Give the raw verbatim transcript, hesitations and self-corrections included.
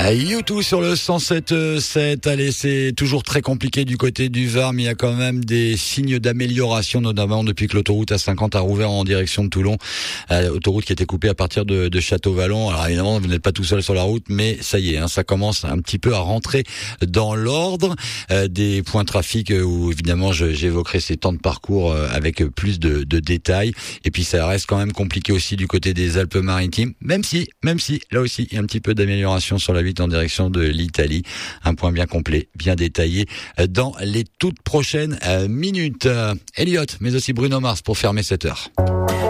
U deux sur le cent sept virgule sept. Allez, c'est toujours très compliqué du côté du Var, mais il y a quand même des signes d'amélioration, notamment depuis que l'autoroute A cinquante a rouvert en direction de Toulon. Euh, autoroute qui était coupée à partir de, de Château-Vallon. Alors évidemment, vous n'êtes pas tout seul sur la route, mais ça y est, hein, ça commence un petit peu à rentrer dans l'ordre. Euh, des points de trafic où évidemment je, j'évoquerai ces temps de parcours euh, avec plus de, de détails. Et puis ça reste quand même compliqué aussi du côté des Alpes-Maritimes, même si, même si, là aussi, il y a un petit peu d'amélioration sur la huit en direction de l'Italie. Un point bien complet, bien détaillé dans les toutes prochaines minutes. Elliot, mais aussi Bruno Mars pour fermer cette heure.